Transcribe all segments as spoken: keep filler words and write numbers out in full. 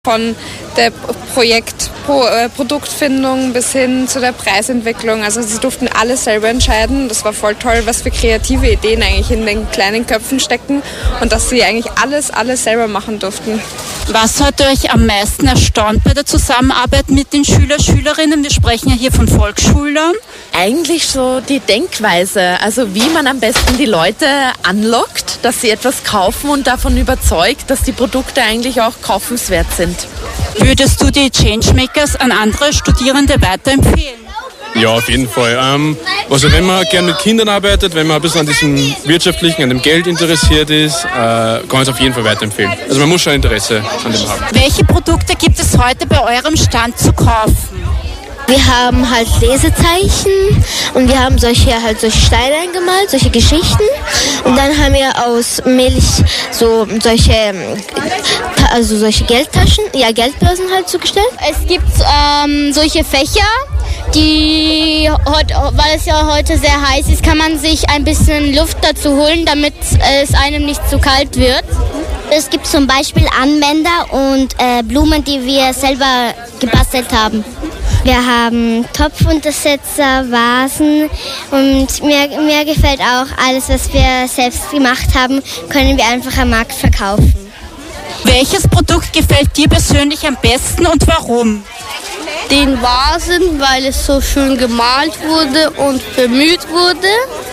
Von der Projekt, Pro, äh, Produktfindung bis hin zu der Preisentwicklung. Also sie durften alles selber entscheiden. Das war voll toll, was für kreative Ideen eigentlich in den kleinen Köpfen stecken und dass sie eigentlich alles, alles selber machen durften. Was hat euch am meisten erstaunt bei der Zusammenarbeit mit den Schüler, Schülerinnen? Wir sprechen ja hier von Volksschülern. Eigentlich so die Denkweise, also wie man am besten die Leute anlockt, dass sie etwas kaufen und davon überzeugt, dass die Produkte eigentlich auch kaufenswert sind. Würdest du die Changemakers an andere Studierende weiterempfehlen? Ja, auf jeden Fall. Ähm, also wenn man gerne mit Kindern arbeitet, wenn man ein bisschen an diesem wirtschaftlichen, an dem Geld interessiert ist, äh, kann man es auf jeden Fall weiterempfehlen. Also man muss schon Interesse an dem haben. Welche Produkte gibt es heute bei eurem Stand zu kaufen? Wir haben halt Lesezeichen und wir haben solche halt solche Steine eingemalt, solche Geschichten. Und dann haben wir aus Milch so solche also solche Geldtaschen, ja Geldbörsen halt zugestellt. Es gibt ähm, solche Fächer, die heute, weil es ja heute sehr heiß ist, kann man sich ein bisschen Luft dazu holen, damit es einem nicht zu kalt wird. Es gibt zum Beispiel Armbänder und äh, Blumen, die wir selber gebastelt haben. Wir haben Topfuntersetzer, Vasen und mir, mir gefällt auch alles, was wir selbst gemacht haben, können wir einfach am Markt verkaufen. Welches Produkt gefällt dir persönlich am besten und warum? Den Vasen, weil es so schön gemalt wurde und bemüht wurde.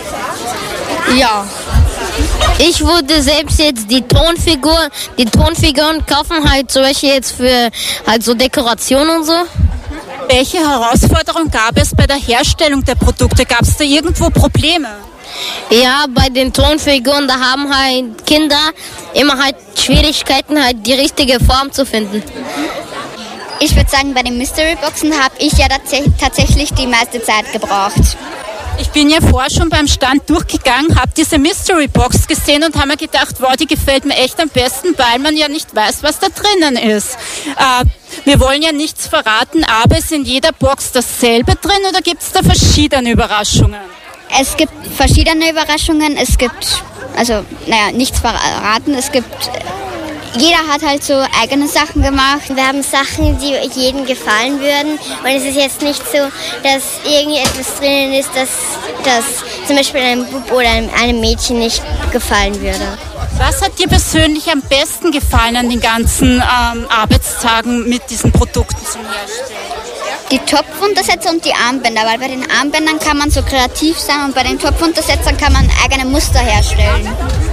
Ja. Ich würde selbst jetzt die Tonfiguren, die Tonfiguren kaufen, halt solche jetzt für halt so Dekoration und so. Welche Herausforderung gab es bei der Herstellung der Produkte? Gab es da irgendwo Probleme? Ja, bei den Tonfiguren, da haben halt Kinder immer halt Schwierigkeiten, halt die richtige Form zu finden. Ich würde sagen, bei den Mystery Boxen habe ich ja tatsächlich die meiste Zeit gebraucht. Ich bin ja vorher schon beim Stand durchgegangen, habe diese Mystery Box gesehen und habe mir gedacht, wow, die gefällt mir echt am besten, weil man ja nicht weiß, was da drinnen ist. Äh, wir wollen ja nichts verraten, aber ist in jeder Box dasselbe drin oder gibt es da verschiedene Überraschungen? Es gibt verschiedene Überraschungen, es gibt, also, naja, nichts verraten, es gibt... Jeder hat halt so eigene Sachen gemacht. Wir haben Sachen, die jedem gefallen würden. Und es ist jetzt nicht so, dass irgendwie etwas drinnen ist, das, das zum Beispiel einem Bub oder einem, einem Mädchen nicht gefallen würde. Was hat dir persönlich am besten gefallen an den ganzen ähm, Arbeitstagen mit diesen Produkten zum Herstellen? Die Topfuntersetzer und die Armbänder, weil bei den Armbändern kann man so kreativ sein und bei den Topfuntersetzern kann man eigene Muster herstellen.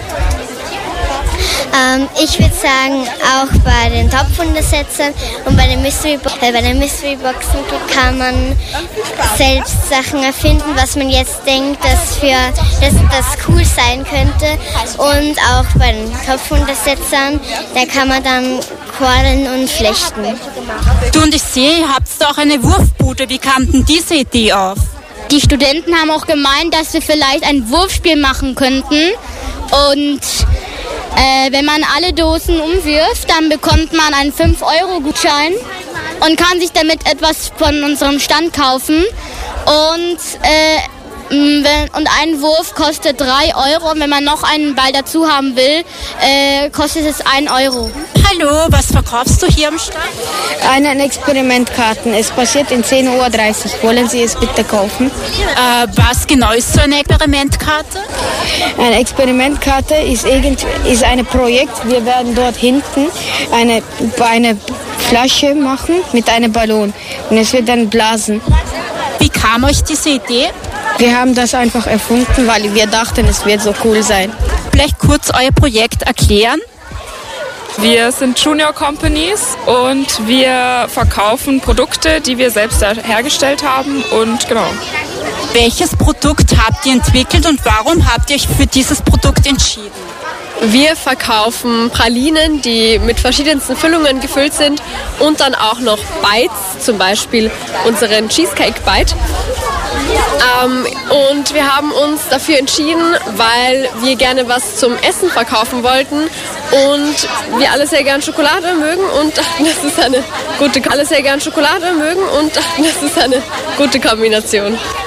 Ähm, ich würde sagen, auch bei den Topfuntersetzern und bei den Mystery Boxen, äh, bei den Mystery Boxen kann man selbst Sachen erfinden, was man jetzt denkt, dass für dass das cool sein könnte. Und auch bei den Topfuntersetzern, da kann man dann kordeln und flechten. Du und ich sehe, ihr habt auch eine Wurfbude. Wie kam denn diese Idee auf? Die Studenten haben auch gemeint, dass wir vielleicht ein Wurfspiel machen könnten und Äh, wenn man alle Dosen umwirft, dann bekommt man einen fünf Euro Gutschein und kann sich damit etwas von unserem Stand kaufen. Und, äh, wenn, und ein Wurf kostet drei Euro und wenn man noch einen Ball dazu haben will, äh, kostet es ein Euro. Hallo, was verkaufst du hier am Stand? Einen Experimentkarten. Es passiert in zehn Uhr dreißig. Wollen Sie es bitte kaufen? Äh, was genau ist so eine Experimentkarte? Eine Experimentkarte ist, irgend, ist ein Projekt. Wir werden dort hinten eine, eine Flasche machen mit einem Ballon. Und es wird dann blasen. Wie kam euch diese Idee? Wir haben das einfach erfunden, weil wir dachten, es wird so cool sein. Vielleicht kurz euer Projekt erklären? Wir sind Junior Companies und wir verkaufen Produkte, die wir selbst hergestellt haben und genau. Welches Produkt habt ihr entwickelt und warum habt ihr euch für dieses Produkt entschieden? Wir verkaufen Pralinen, die mit verschiedensten Füllungen gefüllt sind und dann auch noch Bites, zum Beispiel unseren Cheesecake Bite. Ähm, und wir haben uns dafür entschieden, weil wir gerne was zum Essen verkaufen wollten und wir alle sehr gern Schokolade mögen und dachten, das ist eine gute, alle sehr gern Schokolade mögen und dachten, das ist eine gute Kombination.